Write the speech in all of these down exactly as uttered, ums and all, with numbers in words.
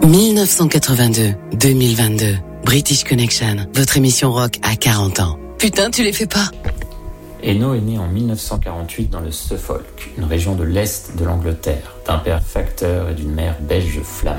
dix-neuf cent quatre-vingt-deux à deux mille vingt-deux. British Connection, votre émission rock à quarante ans. Putain, tu les fais pas. Eno est né en dix-neuf cent quarante-huit dans le Suffolk, une région de l'Est de l'Angleterre, d'un père facteur et d'une mère belge flamande.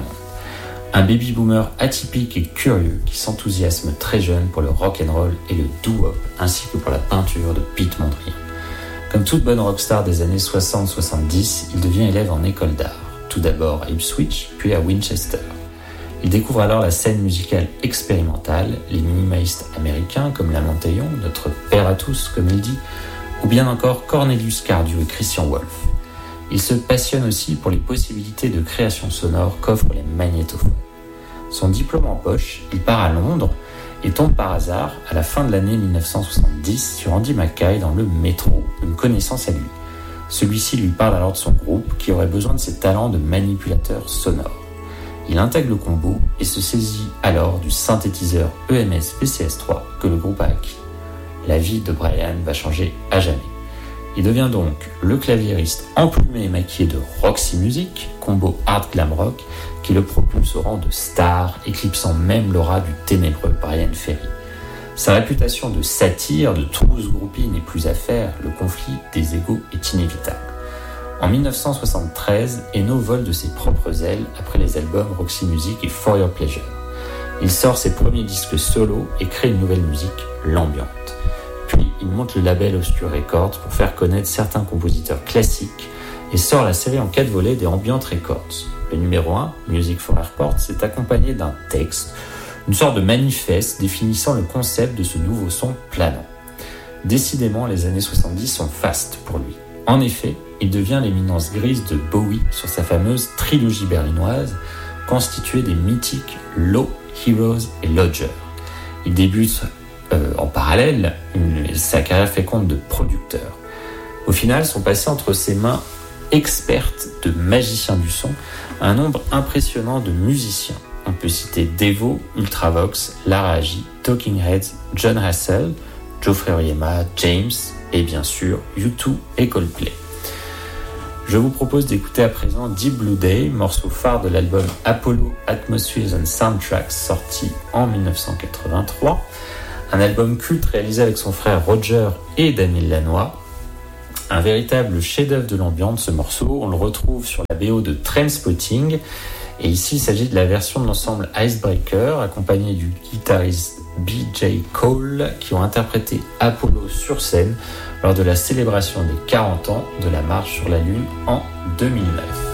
Un baby-boomer atypique et curieux qui s'enthousiasme très jeune pour le rock'n'roll et le doo-wop, ainsi que pour la peinture de Pete Mondrian. Comme toute bonne rockstar des années soixante soixante-dix, il devient élève en école d'art, tout d'abord à Ipswich, puis à Winchester. Il découvre alors la scène musicale expérimentale, les minimalistes américains comme Lamont Young, notre père à tous comme il dit, ou bien encore Cornelius Cardew et Christian Wolff. Il se passionne aussi pour les possibilités de création sonore qu'offrent les magnétophones. Son diplôme en poche, il part à Londres et tombe par hasard, à la fin de l'année dix-neuf cent soixante-dix, sur Andy Mackay dans le métro, une connaissance à lui. Celui-ci lui parle alors de son groupe qui aurait besoin de ses talents de manipulateur sonore. Il intègre le combo et se saisit alors du synthétiseur E M S P C S trois que le groupe a acquis. La vie de Brian va changer à jamais. Il devient donc le claviériste emplumé et maquillé de Roxy Music, combo hard glam rock, qui le propulse au rang de star, éclipsant même l'aura du ténébreux Brian Ferry. Sa réputation de satire, de trousse groupie n'est plus à faire, le conflit des égos est inévitable. En dix-neuf cent soixante-treize, Eno vole de ses propres ailes après les albums Roxy Music et For Your Pleasure. Il sort ses premiers disques solo et crée une nouvelle musique, l'ambiante. Puis il monte le label Obscure Records pour faire connaître certains compositeurs classiques et sort la série en quatre volets des Ambient Records. Le numéro un, Music for Airports, est accompagné d'un texte, une sorte de manifeste définissant le concept de ce nouveau son planant. Décidément, les années soixante-dix sont fastes pour lui. En effet, il devient l'éminence grise de Bowie sur sa fameuse trilogie berlinoise, constituée des mythiques Low, Heroes et Lodger. Il débute euh, en parallèle une, sa carrière féconde de producteur. Au final, sont passés entre ses mains expertes de magiciens du son un nombre impressionnant de musiciens. On peut citer Devo, Ultravox, Lara Agi, Talking Heads, John Hassell, Geoffrey Oyema, James et bien sûr U deux et Coldplay. Je vous propose d'écouter à présent Deep Blue Day, morceau phare de l'album Apollo Atmospheres and Soundtracks sorti en dix-neuf cent quatre-vingt-trois, un album culte réalisé avec son frère Roger et Daniel Lanois. Un véritable chef-d'œuvre de l'ambiance, ce morceau, on le retrouve sur la B O de Trainspotting, et ici il s'agit de la version de l'ensemble Icebreaker, accompagné du guitariste B J Cole, qui ont interprété Apollo sur scène lors de la célébration des quarante ans de la marche sur la Lune en deux mille neuf.